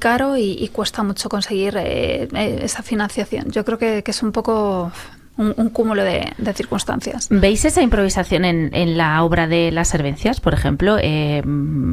caro y cuesta mucho conseguir esa financiación. Yo creo que es un poco un cúmulo de circunstancias. ¿Veis esa improvisación en la obra de Las Servencias, por ejemplo?